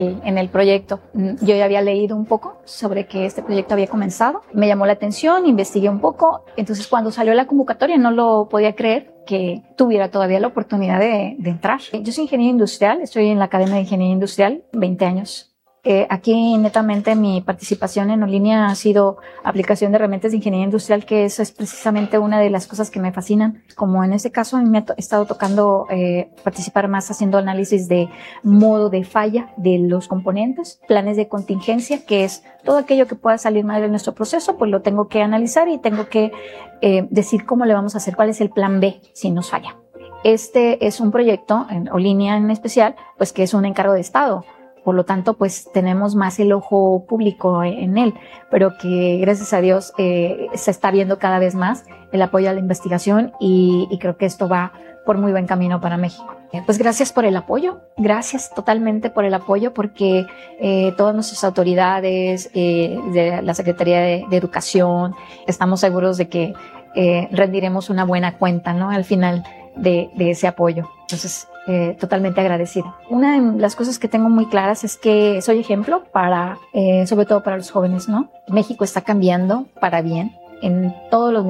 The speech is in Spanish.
en el proyecto. Yo ya había leído un poco sobre que este proyecto había comenzado, me llamó la atención, investigué un poco, entonces cuando salió la convocatoria no lo podía creer que tuviera todavía la oportunidad de entrar. Yo soy ingeniero industrial, estoy en la Academia de Ingeniería Industrial, 20 años. Aquí netamente mi participación en Olinia ha sido aplicación de herramientas de ingeniería industrial, que eso es precisamente una de las cosas que me fascinan. Como en este caso a mí me ha estado tocando participar más haciendo análisis de modo de falla de los componentes, planes de contingencia, que es todo aquello que pueda salir mal de nuestro proceso, pues lo tengo que analizar y tengo que decir cómo le vamos a hacer, cuál es el plan B si nos falla. Este es un proyecto, en Olinia en especial, pues que es un encargo de Estado. Por lo tanto, pues tenemos más el ojo público en él, pero que gracias a Dios se está viendo cada vez más el apoyo a la investigación y creo que esto va por muy buen camino para México. Pues gracias por el apoyo, gracias totalmente por el apoyo, porque todas nuestras autoridades, de la Secretaría de Educación, estamos seguros de que rendiremos una buena cuenta, ¿no? Al final de ese apoyo. Entonces, totalmente agradecida. Una de las cosas que tengo muy claras es que soy ejemplo para, sobre todo para los jóvenes, ¿no? México está cambiando para bien en todos los